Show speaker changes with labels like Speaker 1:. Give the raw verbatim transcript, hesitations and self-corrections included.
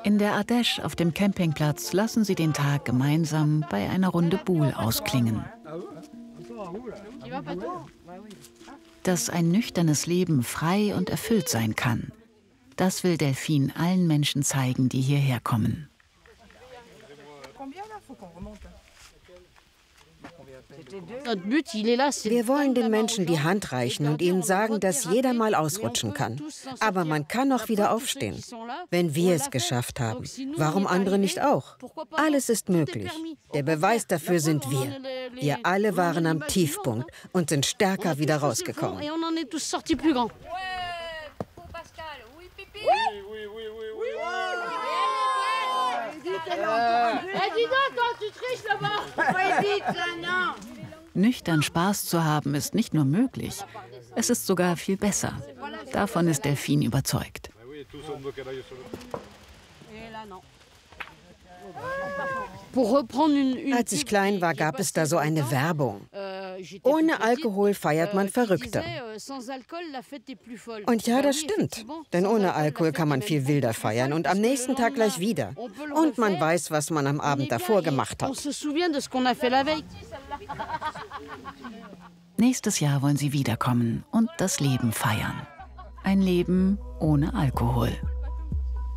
Speaker 1: In der Ardèche auf dem Campingplatz lassen sie den Tag gemeinsam bei einer Runde Boule ausklingen. Dass ein nüchternes Leben frei und erfüllt sein kann, das will Delphine allen Menschen zeigen, die hierher kommen.
Speaker 2: Wir wollen den Menschen die Hand reichen und ihnen sagen, dass jeder mal ausrutschen kann. Aber man kann auch wieder aufstehen. Wenn wir es geschafft haben, warum andere nicht auch? Alles ist möglich. Der Beweis dafür sind wir. Wir alle waren am Tiefpunkt und sind stärker wieder rausgekommen.
Speaker 1: Nüchtern Spaß zu haben ist nicht nur möglich, es ist sogar viel besser. Davon ist Delphine überzeugt.
Speaker 2: Als ich klein war, gab es da so eine Werbung. Ohne Alkohol feiert man verrückter. Und ja, das stimmt. Denn ohne Alkohol kann man viel wilder feiern und am nächsten Tag gleich wieder. Und man weiß, was man am Abend davor gemacht hat.
Speaker 1: Nächstes Jahr wollen sie wiederkommen und das Leben feiern. Ein Leben ohne Alkohol.